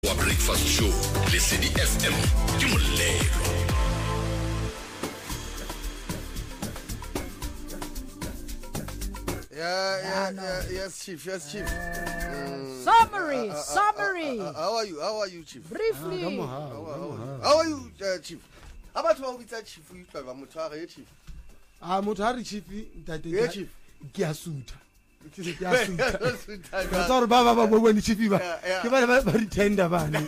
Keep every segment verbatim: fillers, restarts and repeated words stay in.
wa breakfast show le Lesedi F M ke molelo. Yeah, yeah, yeah, yes, Chief, yes, Chief. Mm. Summary, uh, uh, summary. Uh, uh, uh, how are you? How are you, Chief? Briefly. Uh, how, how, how are you, uh, Chief? How about how we tell Chief? You tell me, Mutare, Chief. Ah, Mutare, Chief. Yeah, Chief. Kiasuta. Sorry, Baba, Baba, when the Chief, you are very tender, man.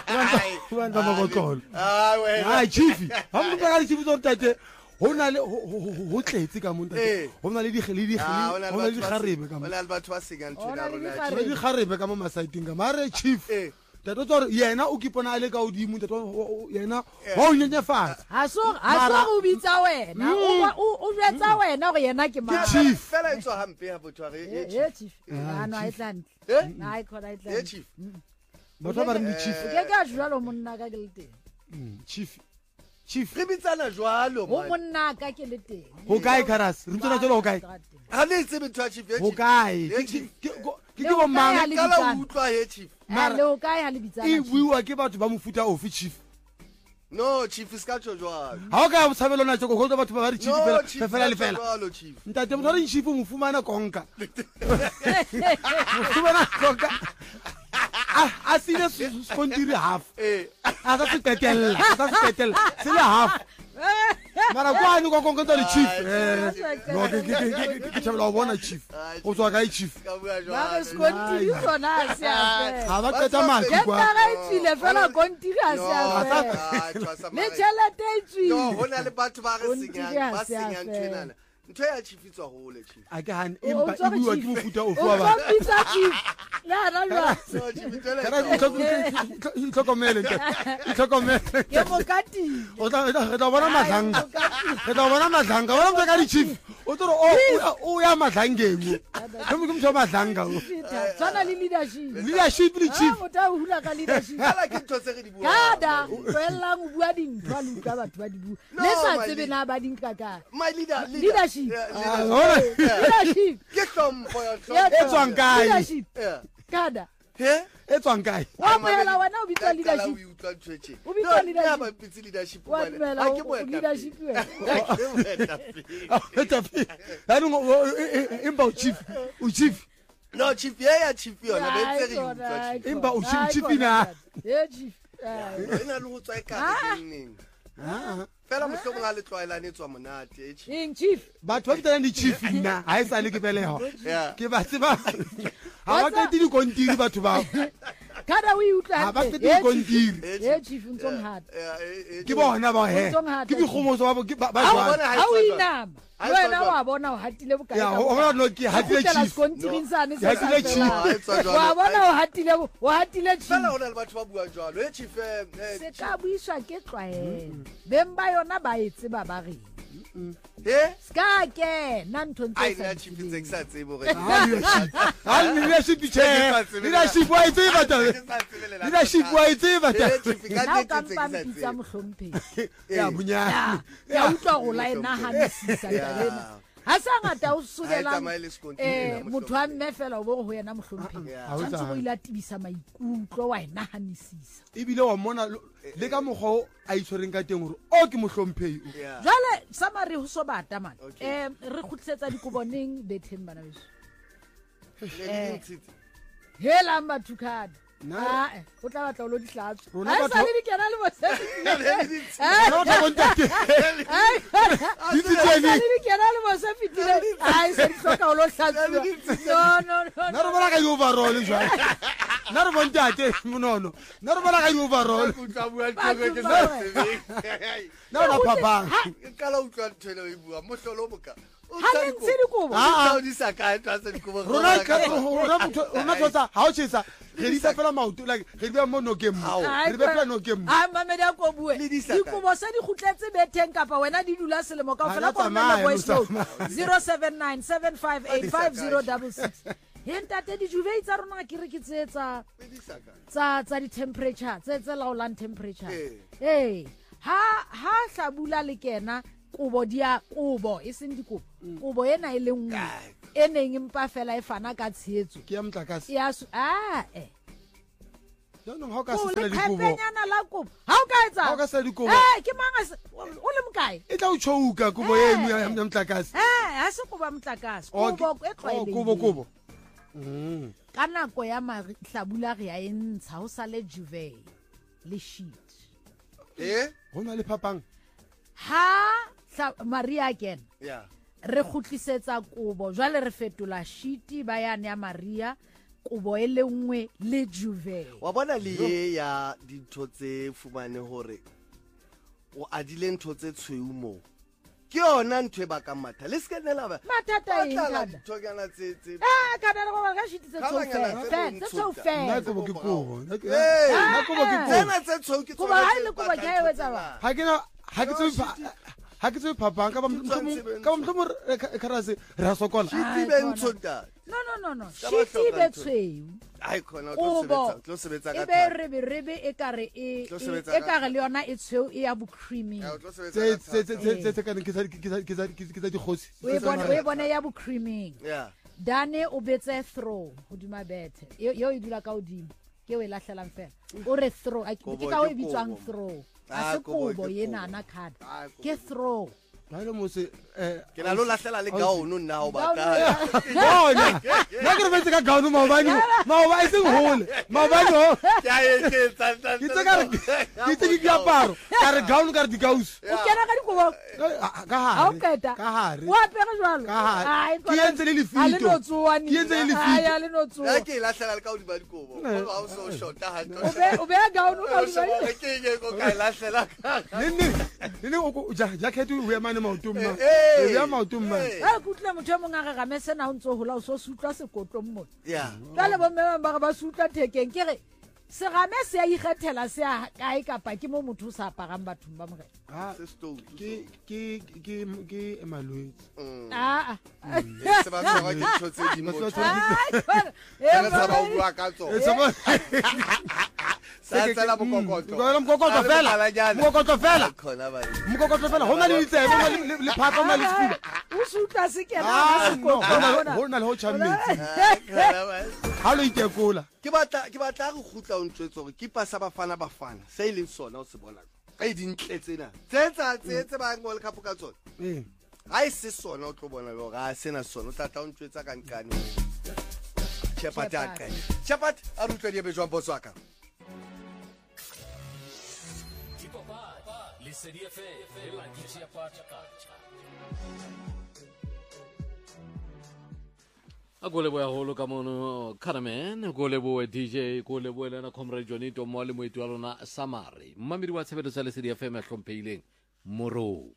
Ah, well. Ah, Chief. How many Chief don't touch it? Hona le ho tletse ka monta hona le digeledi hona le digarebe ka hona le batho ba sengang Hona le tshena digarebe. le digarebe ka mo masaiting ka mare Chief tato tsore yena o kipona le ka odimo tato yena ho nyenya fatsa Ha so ha so go bitsa wena o o jetsa wena go yena ke ma Chief fela etswa hampe ha botho re eh eh Chief ha no Iceland Eh? na I khona eh Iceland Chief batho ba re ni Chief ke ka jwalo monna ka ke le teng Chief Chief re bitsana jwalo ho man monna ka ke le teng ho kae Karas re tsona tselo ho kae ha le tsebe ntwa Chief eh ho Chief kae Eh, ke Chief. ke ke bo mang kala o utlwa he Chief ma le o kae ha le e bitsana buiwa ke batho ba mofuta ofe Chief no Chief ska tjho jwalo ha o ka botshabelo na tshoko go batho ba re Chief no fela fela le fela jwalo Chief ntate motho re Chief mo fumana konka mo fumana konka a sile skontiri half eh a sa se qetella a sa se qetella se le half mara kwa ni go konka tsa le Chief eh no ke ke ke ke thabela ho bona Chief o tswa ka Chief ka bua ba re jwalo skontiri sona se a ha ba qeta mati fe kwa ka ga tsile fela kontiri a se a Ah, fe tshwasa le mara. tšhelete e no tswile hona le batho ba re Kontiri senyang ba ha se a senyang fela. twenana ntho ya Chief itswa hole Chief a ke han O- o empa tswa e buiwa Chief. ke mofuta ofe o wa ba tsombitsa Chief la ra lwa no Chief ntwela kana itlhokomele itlhokomele ke mokati o tla re tla bona madlanga re tla bona madlanga bona motho ka di Chief o tlo o ya madlangeng ke mo ke motho wa madlanga o tswana le leadership leadership le Chief Ah, motho a hula ka leadership kala ke ntho tse re di bua kada tloelang o bua dintho a le utlwa batho ba di bua No, le sa my tsebe lead- na ba di nka ka my leader Leadership. Yeah, Ah, leadership. bona leadership ke hlompho ya Yeah, hlompho e tswang kae leadership yeah kada he e tswang kae wa boela wena o bitsa leadership O bitsa leadership. ba pitse leadership wa bana. dumela Ha ke o- o moetapele. leadership wena Ha ke moetapele. eta phi yani imba u Chief u Chief no Chief ye ya Chief yona be Ai, ntse re kona, utlwa ai, Chief Empa o kona, Chief- ai, Chief kona, na. kada. Eh, Chief ai. e na le go tswa e ka Ah. neng ah fela mohlomong a le tlwaelane tswa monate eh, Chief eng Chief batho ba bitana di Chief nna ha e sa le ke beleho yeah ke ba tseba ha ba ke di kontiri batho ba kada o e utlwa ha ba hantle. ke di Eh, Chief. kontiri Eh, Chief ntsong hata Yeah, eh, eh, ke bona ba he Botsong hata, ke dikgomoso ba ba ba Ha o jwang bona ha e ha o tswa jwalo. inama Ha e le tswa wena jwalo. wa bona o hatile bokae ya ka o bona no ke hatile Kgutlela Chief sekontiring sane se Ke sa hatile Chief. felang. Ha e tswa jwalo. wa bona o hatile o hatile Chief fela go na le batho ba bua jwalo e Chief eh, eh, se ka buiswa ke tlwaelo beng ba yona ba e tseba ba reng eh ska ke na ntho ai ntse na sa Chief di ntse ke sa tsebe hore ha leadership ha leadership che leadership wa itse ba ta leadership wa itse ba ta Eh, Chief ka na o nnete ka ntse ke mpa sa mpitsa tsebe. ya mohlomphedi Eh. bunyane ya utlwa go la ena hanisisa Yeah. tabena ha sa ngata o Ha e sokelang tsamaye le sekontiri eh ena, motho wa mme fela o bo go yena mohlomphedi Yeah. Ha o tshwantse go etsahale. ile tibisa maikutlo wa ena hanisisa ebile wa mona le ka mogho a itshwereng ka teng gore o ke mohlomphehi o Yeah. jale samari ho so bata man Okay. eh re khutletsa dikoboneng betheng bana beso Le di ntshitse. hela mbathukada Na- ah eh o tla batla o lo dihlatswa Rona ha batho- sa le di kena le Le di ntshitse. bose Bona batho ba bontate ai di tsitseni le di kena le bose fitile ai se di hloka o lo hlatswa no no no na re bona ka di-overall jwale na re bontate monono na re bona ka di-overall Ke utlwa bua ntho Batho e ke ba sa bang. tsebeng. na re ba phapang Ke kala utlwa ntho ele o e bua mohlolo o boka o ha tla le dikobo. ntse dikobo Ah, ah. O di sa kae twa se dikobo. rona ka- rona motho- rona tlosa ha o tjhesa re di isa fela maoto like re di beha mo nokeng mo Ai, re di beha fela nokeng mo ai mamedi a ko bue Le di sa kae? dikobo se di khutletse betheng kapa wena di dula selemo ka Ha fela la ko tsamaya, romela voice lo note tsamaya. zero seven nine seven five eight di sa five zero kae? six six he ntate dijuvei tsa rona ke re ke tse tsa Le di sa kae? tsa tsa di temperature tse tse laolang temperature Eh. eh ha ha hlabula le kena kobo dia kobo e seng dikobo kobo ena e le nngwe e neng empa fela e fana ka tshehetso ke ya motlakase ya su- ah eh jaanong ga o ka o sesela le dikobo kgepenyana la kobo ga o ka ga o ka etsa sela dikobo Eh, ke mang a se- o o le mokae e tla o tšhouka kobo e nngwe ya ya motlakase Eh, ha se koba motlakase Oh, kobo ke- e oh, kobo tlwaelehileng kobo Mm. ka nako ya mahlabula re a e ntsha ho sa le juve le sheet Eh? go na le phapang ha Hla- Maria again Yeah. re khutlisetsa kobo jwale re fetola sheet ba yane ya Maria kobo e le nngwe le juve Wa bona le ye ya dintho tse fumane hore o adile ntho tse tshweu mo. Ke yona ntho e bakang matha. Le skenela ba. Mathata eng Batla kana? dithokana tse tse. Ah, kana le goba ka sheet tse Ka banyana tso tse fe ntsho tse tso ta. fe nna kobo ke kobo Nna ke- Hey! nna kobo ke kobo Tsena tse tshweu ke Koba tsona ha tse ile koba batlang ke a ntho etsa tse ba? ngata. ga ke na ga ke Yo, tsebe shit. ga ke tsebe phapang ka ba Ke motlhomo re kgarase re a sokola Shiti Ai, be khona. ntsho ntate. no no no no Ka ba sheet e hloka be ntho. tshweu Ai khona o tlo kobo sebetsa, o tlo sebetsa ka e be thata. rebe rebe e kare e Tlo e sebetsa e ka kare thata. le yona e tshweu e ya bo creamy Ya, o tlo sebetsa tse ka tse- thata. tse- tse- tse kaneng ke sa- ke sa- ke sa- ke sa dikgosi o e bone o e bone ya bo creaming Yeah. dane o betse throw hodima bethe yo yo e dula ka hodimo ke o e lahlelang fela o re throw a ke Kobo ka o ke e bitswang kobo. throw Ah, a se kobo kobo ke ye kobo. nana card Ah, kobo ke ke throw ga ile mose eh Ke na lo lahlela le gaono nna o batla. bona nna ke re fetse ka gaono maobane maoba e seng gole maobane o Ke a eketsa ntate. ke tse ka re ke tse ke diaparo ka re gaono ka re dikausu o kena ka dikobo ka ha o gare qeta ka gare o apere jwalo Ka hare. Ai, Ke entse le lefito. ha le no tsoani Ke entse le lefito. Ai, ha le no Nna tsoa ke e lahlela le ka hodima dikobo. Ne. Go ha o so shota hantle. o be o be gaun o ka O se hodima bona ke eng e ko ka e lahlela ka- nene jacket o ya mane maotong ma Eh, e ya maotong ma eh. ha kutlwa motho e mong a re game sena o ntse o hola o so sutlwa sekotlong mona Yeah. jwale bomme bang ba re ba sutlwa thekeng ke re serame se a ikgethela se a kae kapa ke mo motho o sa aparang bathong ba morena Ah, Se stone. ke ke ke ke malwetse Mm. aa Eh, se ba tshwarwa ke ntho tse di motho. Ai, Re sa ba o bua ka e tsona. sa ba Sa tsela mokokotlo. Go mokokotlo A re fela mokalanyana. mokokotlo fela Khona ba. mokokotlo fela go na le ditsebe go na le- le phapa go na le sefuba o sutlwa se kena Ah, ka no, go na- sekotlong go na le go tšhammetse Khona ba. ga lo itekola Ke batla ke batla re khutla o ntwetse gore ke pa sa bafana bafana. Se ile sona o se bona. Ka dintle tsena. Tse tsa tse tse ba ngol kapo ka tsona. Eh. Ha e se sona o tlo bona le gore ha sena sona o tla tla o ntwetsa ka nkane. Chepat a ka. Chepat a rutlwa di be jwang boss wa ka. a ko leboya golo ka mono caraman ko leboe d j ko leboe lena comrade jonito mo le moeti wa lona samari mmamedi wa tshebeletso ya lesedi f m ya tlhompheileng morou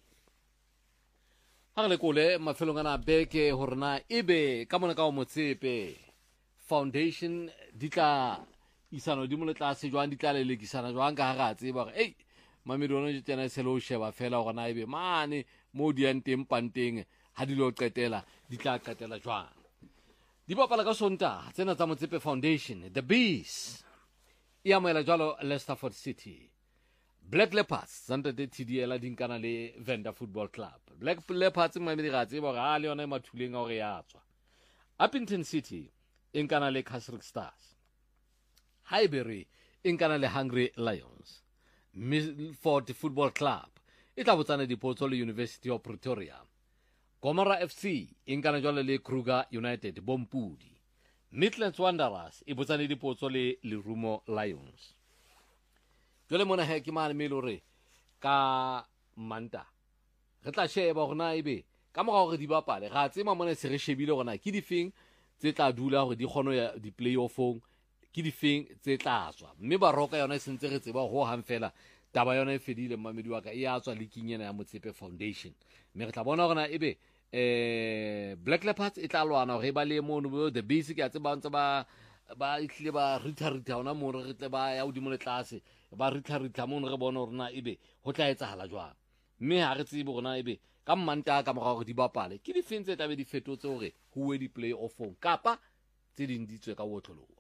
ga re lekole mafelong a na beke gore na ebe ka mona ka o motsepe foundation di tla isano di mo le tlase jwang di tla lelekisana jwang ka ga ga tseba gore ei mamedi ona je tsena se le o sheba fela gore na ebe mane mo di yang teng panteng ha di lo qetela di tla qetela jwang di bapala ka sontaga tsena tsa motsepe foundation the bees e amoela jalo Leicesterford City Black Leopards zantate T D L di nkana le Venda Football Club Black Leopards mamedi ga tseba gore ha le yona e mathuleng a gore ya tswa Upington City e nkana le Casrick Stars Highbury e nkana le Hungry Lions Milford Football Club e tla botsana dipotso le University of Pretoria Gomora F C e nkana jwale le Kruger United Bompudi Midlands Wanderers e botsane dipotso le Lerumo Lions jwale mona he ke mane mele hore ka manta re tla sheba gona ebe ka moga gore di bapale ga tsema mona se re shebile gona ke difeng tse tla dula gore di kgono ya di playoffong ke difeng tse tla tswa mme ba roka yona e sentse re tseba ho hang fela taba yona e fedile mmamedi wa ka e a tswa le kinyena ya Motsepe Foundation mme re tla bona gona ebe eh Black Leopards e tla lwana gore ba le mono bo the basic ya tse ba ntse ba ba itlile ba ritha ritha ona mo re tle ba ya udimo le tlase ba ritha ritha mo re bona gore na ebe ho tla etsahala jwang mme ha re tsebe gona ebe ka mmanta ka moga gore di bapale ke di fentse tla be di fetotse gore huwe di play offong kapa tse ding di tswe ka wotloloa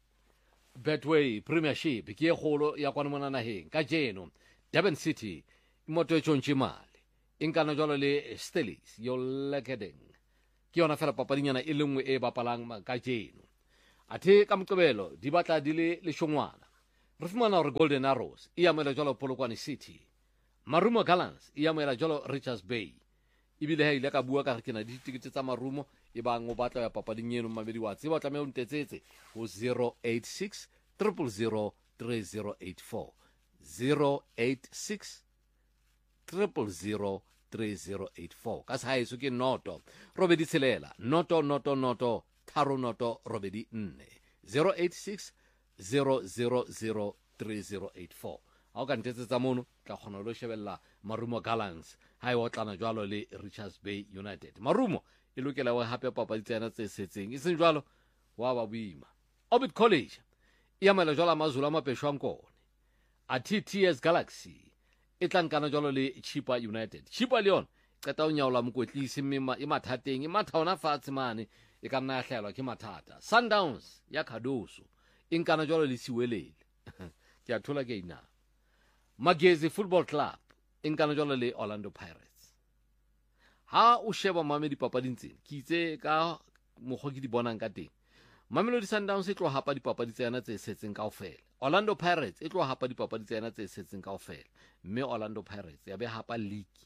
Betway Premiership ke e golo ya kwana mona naheng ka jeno Durban City imoto e tshontshe male inkana jwalo le Stellies yo Lekkeding ke yona fela papadinyana e lengwe e bapalang ka jeno athe ka moqebelo di batla di le leshongwana re fumana gore Golden Arrows e amoela jalo Polokwane City, Marumo Gallants e amoela jalo Richards Bay. Ebile ha ile ka bua ka re ke na di tikete tsa Marumo e bang o batla ya papading eno mamedi wa tseba tlameha o ntetsetse ho zero eight six zero zero zero three zero eight four zero eight six zero zero zero three zero eight four ka sa haeso ke noto robedi tshelela noto noto noto tharo noto robedi nne zero eight six zero zero zero three zero eight four. Ha o ka ntetsetsa mono tla kgona lo shebella Marumo Gallants ha e otlana jwalo le Richards Bay United. Marumo e lokela wa hape papadi tsena tse setseng e seng jwalo wa ba boima. Orbit College e amela jwalo Amazulu a Mapeshwankone. Athi T S Galaxy e tlankana jwalo le Chippa United. Chippa Leon qeta o nyaola mokwetlisi mme e mathateng e matha ona fatshe mane e ka nna ya hlaelwa ke mathata. Sundowns ya Khadoso e nkana jwalo le Siwelele ke a thola ke ina. Magezi Football Club e nkana jwalo le Orlando Pirates. Ha o sheba mamedi papading tsena ke itse ka mokgwa ke di bonang ka teng. Mamelodi Sundowns e tlo hapa dipapadi tsena tse setseng kaofela. Orlando Pirates e tlo hapa dipapadi tsena tse setseng kaofela. Mme Orlando Pirates ya be hapa league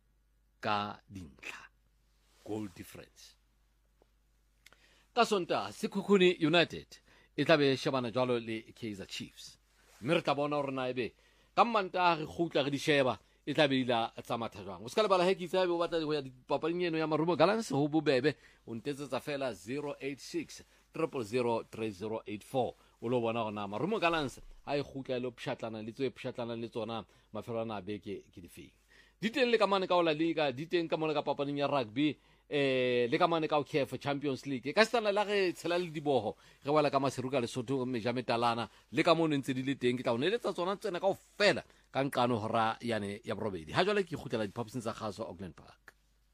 ka dintlha goal difference. Ka Sontaga Sekhukhune United e tla be shebana jwalo le Kaizer Chiefs. Mme re tla bona hore na ebe ka Mantaga re khutla re di sheba e tla be ila tsa matha jwang. O ska le bala he ke itse be o batla go ya dipapading eno ya Marumo Gallants ho bobebe o ntetsetsa fela zero eight six zero zero zero three zero eight four. O lo bona gona Marumo Gallants ha e khutla le pshatlana le tsoe pshatlana le tsona mafelwana a beke ke difeng. Diteng le ka mane ka ola liga, diteng ka mona ka papading ya rugby eh le ka mane ka o C A F Champions League. Ka stana la ge tshela le diboho re wala ka Maseruka le Sotho me jametalana le ka mono ntse di le teng ke tla o neletsa tsona tsena kaofela ka nqano hora yane ya borobedi. Ha jwale ke khutlela diphaposing tsa kgaso Auckland Park.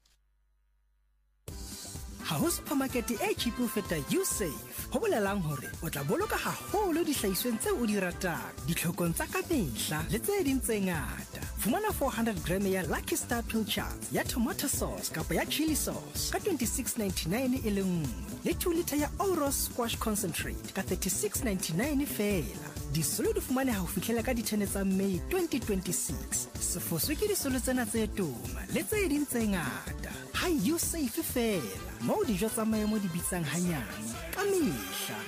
Ha ho supermarket e cheap ho feta YouSave. Ho bolelang hore o tla boloka haholo dihlahisweng tse o di ratang, ditlhokong tsa ka mehla le tse ding tse ngata. Fumana four hundred gram ya Lucky Star Pilchards ya tomato sauce kapa ya chili sauce ka twenty-six ninety-nine e le nngwe, le two litre ya Oros Squash Concentrate ka thirty-six ninety-nine fela. Disolo di fumane ha ho fihlela ka di-ten tsa May twenty twenty-six. Sefoswe ke disolo tsena tse toma le tse ding tse ngata. Ha YouSave fela mo dijo tsa maemo di bitsang hanyane ka mehla.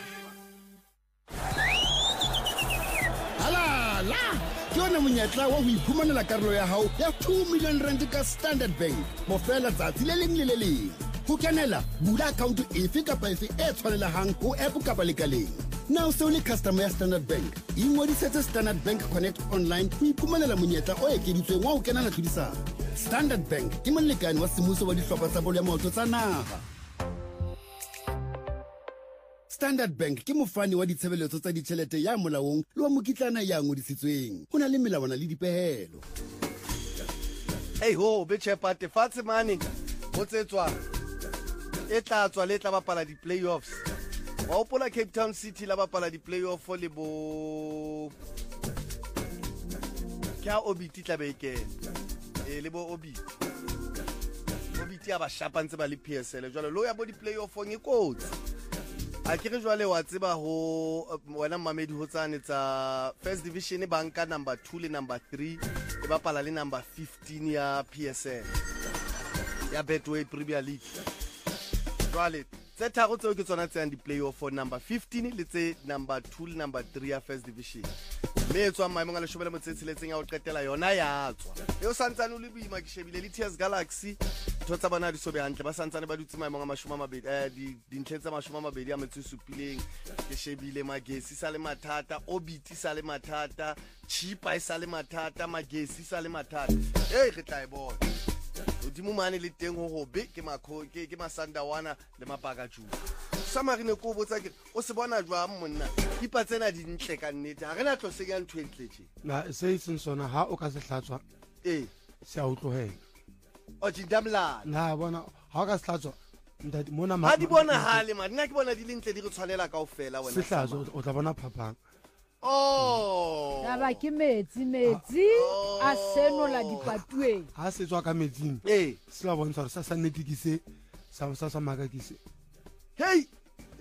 Hala la ke yona monyetla wa ho iphumanela karolo ya hao ya two million rand ka Standard Bank mo fela tsatsi le leng le le leng. Ho kenela bula account efe kapa efe e tshwanelehang ho app kapa lekaleng. Now so le customer ya Standard Bank ingodisetse Standard Bank Connect online ho iphumanela monyetla o ekeditsweng wa ho kenela tlhodisano. Standard Bank ke molekane wa semmuso wa dihlopha tsa bolo ya maoto tsa naha. Standard Bank ke mofani wa ditshebeletso tsa ditjhelete ya molaong le wa mokitlana ya ngodisitsweng. Ho na le melawana le dipehelo. Hey ho be chepate fatshe mane ho tsetswa e tla tswa le tla bapala di playoffs. Wa opola Cape Town City la bapala di playoff le bo kya obiti tla beke e le bo obiti obiti ya ba shapa ntse ba le P S L jwale lo ya bo di playoffong e kotsi a ke re jwale wa tseba ho wena mamedi ho tsane tsa first division banka number two le number three e bapala le number fifteen ya P S L ya Betway Premier League. Jwale tse tharo tseo ke tsona tse yang di playoff for number fifteen le tse number two le number three ya first division. Me tswa maemo a leshome le motsetseletseng ya ho qetela yona ya tswa e o santsane o le boima ke shebile le T S Galaxy thotsa bana di sobe hantle ba santsane ba dutse maemo a mashome a mabedi eh di dintlhe tsa mashome a mabedi a metso supileng ke shebile Magesi sa le mathata, Obiti sa le mathata, Chippa sa le mathata, Magesi sa le mathata. Eh re tla e bona odimo mane le teng ho hobe ke makho ke ke Masandawana le Mapakaju. Samarine ko botsa ke o se bona jwa monna dipa tsena di ntle ka nnete ha rena tlo se ya ntwe ntleje na se iseng sona ha o ka se hlatswa eh se a utlwela o jindamla na bona ha o ka se hlatswa ndati mona ha di bona hale ma nna ke bona di lentle di re tshwanela kaofela wena se hlatswa o tla bona phapang. Oh ya ba ke metsi metsi a senola dipatueng ha se tswa ka metsing eh se la bontsha re sa sa nnete ke se sa sa sa maka ke se hey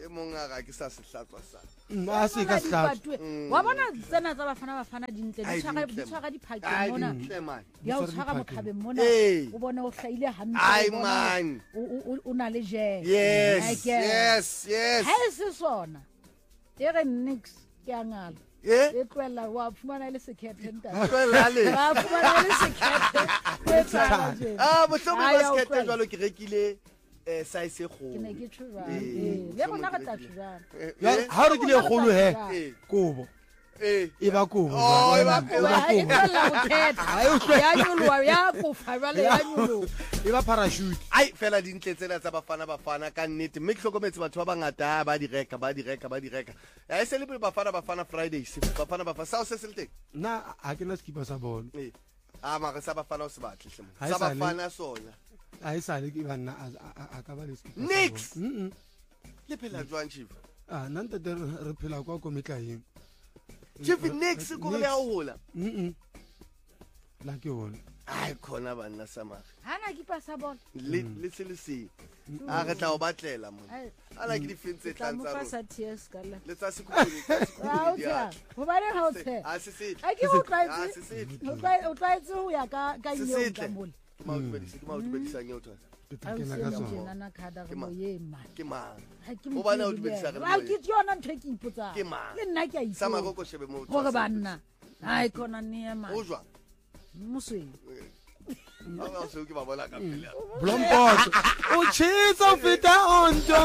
e mong a ga ke sa se hlatswa sa Mm, a se ka sehlatso Dipatwe. Wa bona tsena tsa bafana bafana dintle di Ai, tshwara dintle, di tshwara diphakeng ai mona dintle man di a o Di tshwara tshwara mo diphakeng. khabeng mona Ee. o bone o hlaile hantle Ai, o bona man. o- o o- o na le je yes yes yes ha e se sona e re nix ke a ngala eh e tloela wa fumana le sekhethe ntate Tlwelale. wa fumana le sekhethe o etsana je ah bohlomong Ai, ba ya o skete tlohela. jwalo ke rekile eh size e ke ne kgolo ke tshwara Ee, eh le rona mohlomong re ke tla rekile. tshwara Eh, Ya- eh, ha o rekile e kgolo he eh, kobo eh e ba kobo Oh, e ba jwale. kobo. wa e tloela go thetha ya nyoloa ya kofa jwale ya nyoloa e ba parachute ai fela dintle tsena tsa bafana bafana ka nnete mme ke hlokometse batho ba bangata ba di reka ba di reka ba di reka ya e se le bafana bafana Fridays bafana bafana sa o se se le teng nna ha ke na sekipa sa bolo eh ah mara sa bafana o se batle hle mo Ha e sa sa le- bafana sona a e sale ke banna a- a- a ka ba le sekipa sa Nix! bolo. Mm-mm. le phela jwang chief Ah, nna ntate re re phela kwa ko metlaeng chief nix ko re le a hola Mm-mm. la ke ona ai khona banna samara hana ke pasa bona le le se le se a re tla o batlela mo Ai. ala ke di fentse tla tlang mo tsa fa rona sa tears ka la le tsa sekupuni tsa ha o sekupuni tsaya ho ba le ha o tsaya a se se a ke go a tlwaetse se se o tlwae- o tlwaetse ho ya ka ka Se nyeo setle. ka mole ke mautubedisa ke mautubedisa nyeo twa ke ha tla o kena ka sena sona tjena na khada re Ke mo mang? ye man ke mang ha ke Ho bana o dumedisa re le ha moyeng. ke yona ntho e ke ipotsang Ke mang? le nna ke a sa ipotsa magoko shebe mo gore banna ai khona ne ya man o jwa mosweu a ba se ke ba bona ka pele blompoto o tshitsa o feta onto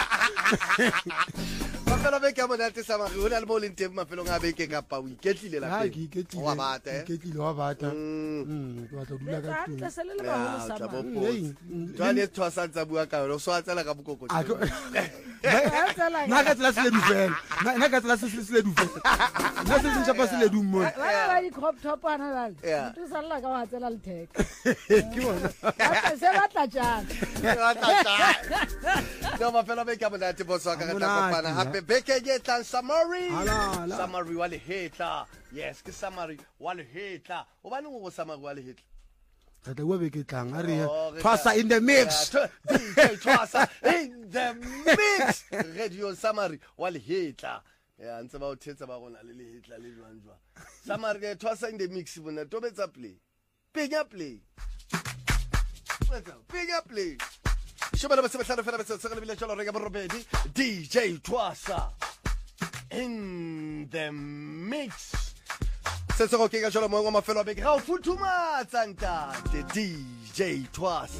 mafelo be ke a monate sa mari ho na le mo leng teng mafelong a beke kapa o iketlile ha la ke iketlile wa bata eh iketlile wa bata Mm. Mm, ke batla ho dula ka ha tlung ntse se le le Ya, baholo o sa tla bo man potse. Ei, mm, jwale e thwa sa ntsa bua ka yone o so a tsela ka bokoko A ke- Ha tsela nna ka tsela se le du fela Nna- nna ka tsela se se le du fela nna se se nshapa se le du mona bana ba di crop top ana jale Yeah. motho o sa lla ka wa tsela letheka ke bona se batla jang no mafelo be ke a monate boso wa ka re tla Monate, kopana ha? hape beke e tlang samari Hala, hala. samari wa lehetla yes ke samari wa lehetla o ba neng go samari wa lehetla re tla bua beke tlang a re Oh, re twasa tla- in the mix Yeah, D J Twasa in the mix radio samari wa lehetla ya ntse ba o thetsa ba gona le lehetla le jwang jwang samari ke Twasa in the mix bona tobetsa play penya play penya play shobela ba se batlana fela ba se se le bile jalo re ka borobedi D J Twasa in the mix se se go ke ka jalo mo go mafelo a beke ga o futhumatsa ntate D J Twasa